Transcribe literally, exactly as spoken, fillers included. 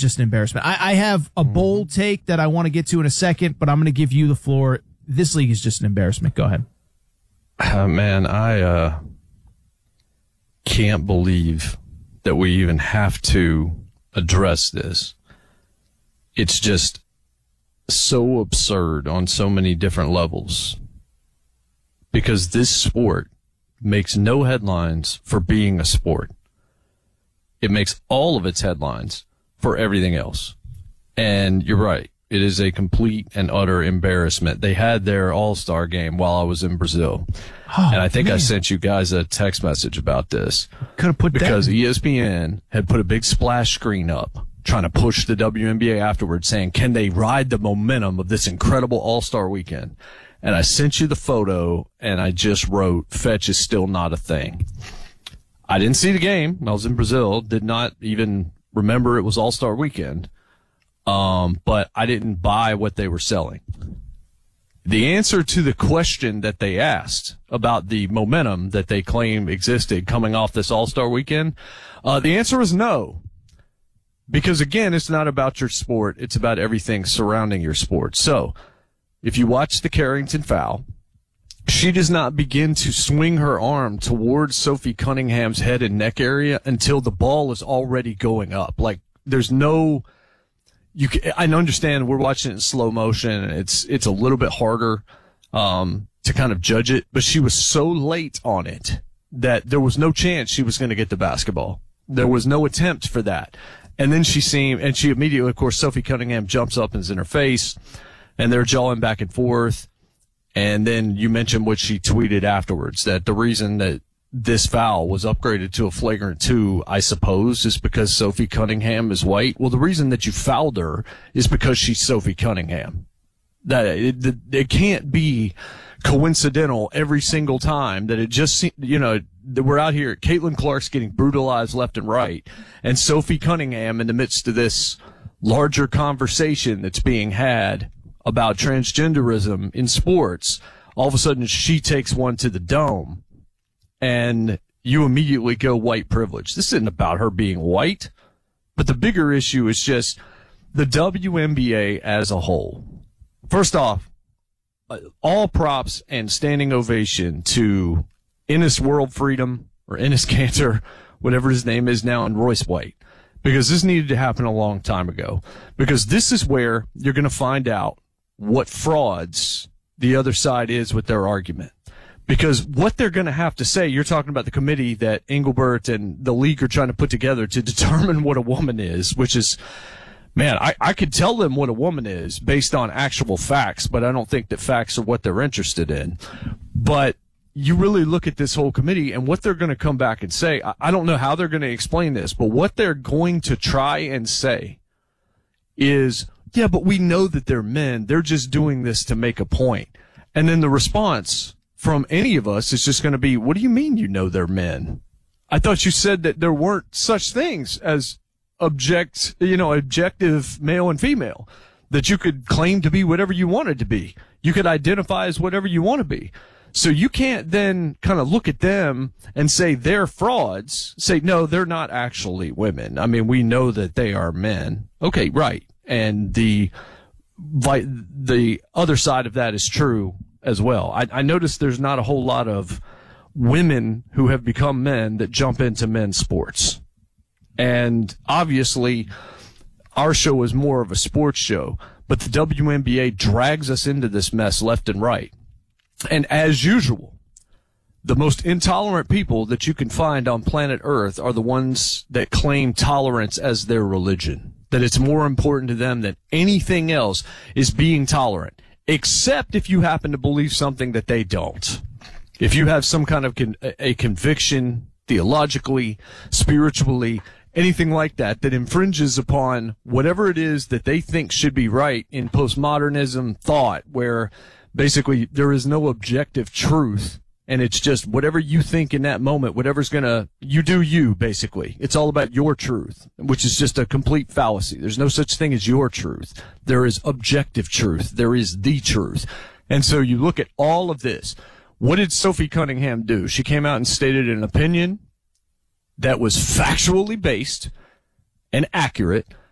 just an embarrassment. I, I have a bold take that I want to get to in a second, but I'm going to give you the floor. This league is just an embarrassment. Go ahead. Uh, man, I uh, can't believe that we even have to address this. It's just so absurd on so many different levels because this sport makes no headlines for being a sport. It makes all of its headlines for everything else. And you're right. It is a complete and utter embarrassment. They had their all-star game while I was in Brazil. Oh, and I think man. I sent you guys a text message about this. Could have put because that. E S P N had put a big splash screen up trying to push the W N B A afterwards saying, can they ride the momentum of this incredible all-star weekend? And I sent you the photo and I just wrote, fetch is still not a thing. I didn't see the game. I was in Brazil, did not even remember it was all-star weekend. Um, but I didn't buy what they were selling. The answer to the question that they asked about the momentum that they claim existed coming off this All-Star weekend, uh, the answer is no. Because again, it's not about your sport. It's about everything surrounding your sport. So if you watch the Carrington foul, she does not begin to swing her arm towards Sophie Cunningham's head and neck area until the ball is already going up. Like there's no, You, can, I understand we're watching it in slow motion. It's it's a little bit harder um, to kind of judge it, but she was so late on it that there was no chance she was going to get the basketball. There was no attempt for that. And then she seemed, and she immediately, of course, Sophie Cunningham jumps up and is in her face, and they're jawing back and forth. And then you mentioned what she tweeted afterwards, that the reason that this foul was upgraded to a flagrant two, I suppose, is because Sophie Cunningham is white. Well, the reason that you fouled her is because she's Sophie Cunningham. That it, it, it can't be coincidental every single time that it just, you know, that we're out here. Caitlin Clark's getting brutalized left and right, and Sophie Cunningham in the midst of this larger conversation that's being had about transgenderism in sports, all of a sudden she takes one to the dome. And you immediately go white privilege. This isn't about her being white, but the bigger issue is just the W N B A as a whole. First off, all props and standing ovation to Ennis World Freedom or Ennis Cantor, whatever his name is now, and Royce White, because this needed to happen a long time ago. Because this is where you're going to find out what frauds the other side is with their argument. Because what they're going to have to say, you're talking about the committee that Engelbert and the league are trying to put together to determine what a woman is, which is, man, I, I could tell them what a woman is based on actual facts, but I don't think that facts are what they're interested in. But you really look at this whole committee and what they're going to come back and say. I, I don't know how they're going to explain this, but what they're going to try and say is, yeah, but we know that they're men. They're just doing this to make a point. And then the response from any of us is just going to be, what do you mean you know they're men? I thought you said that there weren't such things as object, you know, objective male and female, that you could claim to be whatever you wanted to be. You could identify as whatever you want to be. So you can't then kind of look at them and say they're frauds, say, no, they're not actually women. I mean, we know that they are men. Okay, right. And the, the other side of that is true as well. I, I noticed there's not a whole lot of women who have become men that jump into men's sports. And obviously, our show is more of a sports show, but the W N B A drags us into this mess left and right. And as usual, the most intolerant people that you can find on planet Earth are the ones that claim tolerance as their religion, that it's more important to them than anything else is being tolerant. Except if you happen to believe something that they don't. If you have some kind of con- a conviction, theologically, spiritually, anything like that, that infringes upon whatever it is that they think should be right in postmodernism thought, where basically there is no objective truth, and it's just whatever you think in that moment, whatever's going to, you do you, basically. It's all about your truth, which is just a complete fallacy. There's no such thing as your truth. There is objective truth. There is the truth. And so you look at all of this. What did Sophie Cunningham do? She came out and stated an opinion that was factually based and accurate